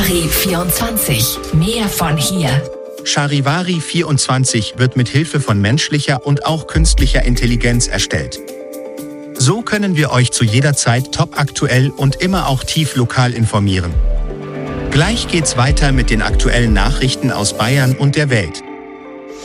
Charivari 24. Mehr von hier. Charivari 24 wird mit Hilfe von menschlicher und auch künstlicher Intelligenz erstellt. So können wir euch zu jeder Zeit topaktuell und immer auch tief lokal informieren. Gleich geht's weiter mit den aktuellen Nachrichten aus Bayern und der Welt.